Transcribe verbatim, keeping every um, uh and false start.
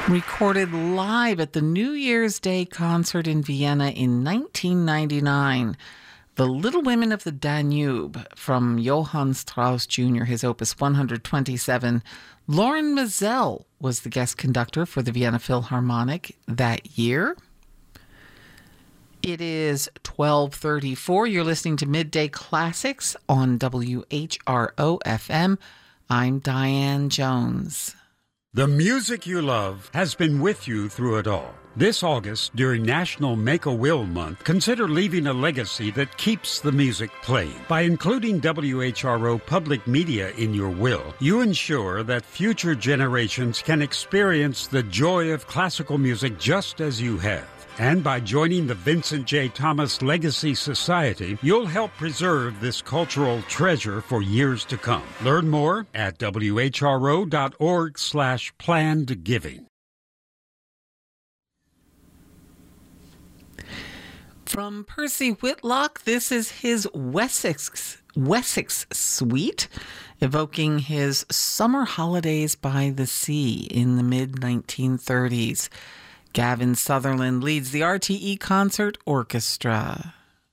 Recorded live at the New Year's Day concert in Vienna in nineteen ninety-nine. The Little Women of the Danube from Johann Strauss Junior, his opus one hundred twenty-seven. Loren Maazel was the guest conductor for the Vienna Philharmonic that year. It is twelve thirty-four. You're listening to Midday Classics on W H R O F M. I'm Diane Jones. The music you love has been with you through it all. This August, during National Make-A-Will Month, consider leaving a legacy that keeps the music playing. By including W H R O Public Media in your will, you ensure that future generations can experience the joy of classical music just as you have. And by joining the Vincent J. Thomas Legacy Society, you'll help preserve this cultural treasure for years to come. Learn more at W H R O dot org slash planned giving. From Percy Whitlock, this is his Wessex, Wessex Suite, evoking his Summer Holidays by the Sea in the mid nineteen thirties. Gavin Sutherland leads the R T E Concert Orchestra.